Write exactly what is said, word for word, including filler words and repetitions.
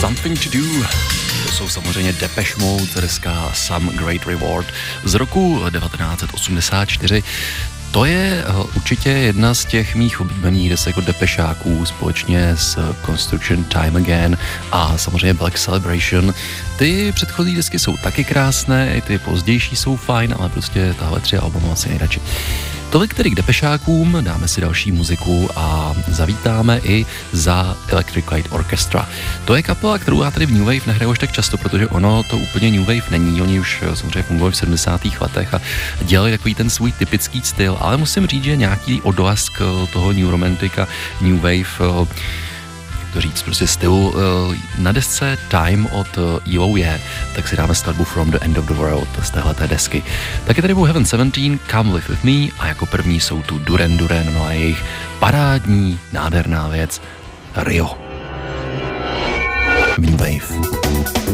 Something to do. To jsou samozřejmě Depeche Mode, deska Some Great Reward z roku devatenáct set osmdesát čtyři. To je určitě jedna z těch mých oblíbených desek jako Depešáků společně s Construction Time Again a samozřejmě Black Celebration. Ty předchozí desky jsou taky krásné, i ty pozdější jsou fajn, ale prostě tahle tři albumy asi nejradši. Tolik tedy k Depešákům, dáme si další muziku a zavítáme i za Electric Light Orchestra. To je kapela, kterou já tady v New Wave nehraju už tak často, protože ono to úplně New Wave není, oni už samozřejmě fungovali v sedmdesátých letech a dělali takový ten svůj typický styl, ale musím říct, že nějaký odlesk toho New Romantic a New Wave, to říct, prostě stylu na desce Time od E O je, tak si dáme skladbu From the End of the World z téhleté desky. Taky tady byl Heaven sedmnáct, Come Live With Me a jako první jsou tu Duran Duran, no a jejich parádní, nádherná věc Rio. New Wave.